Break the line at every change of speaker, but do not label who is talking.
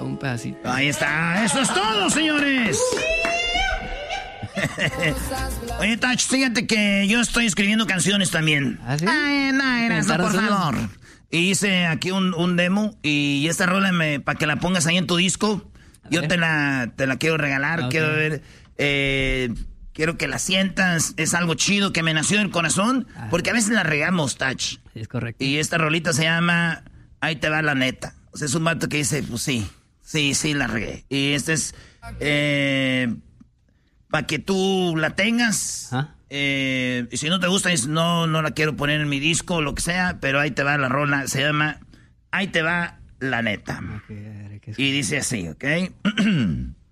un pedacito.
Ahí está, eso es todo, señores. Oye, Tach, fíjate que yo estoy escribiendo canciones también.
¿Ah, sí?
No, por favor. Y hice aquí un demo y esta rola para que la pongas ahí en tu disco. Yo te la quiero regalar, okay. Quiero ver, quiero que la sientas, es algo chido que me nació del corazón, porque a veces la regamos, Tach.
Es correcto.
Y esta rolita se llama Ahí te va la neta. O sea, es un vato que dice, pues sí, la regué. Y este es para que tú la tengas. ¿Ah? Y si no te gusta, dices, no la quiero poner en mi disco o lo que sea, pero ahí te va la rola, se llama Ahí te va la neta. Okay, y dice así, ¿ok?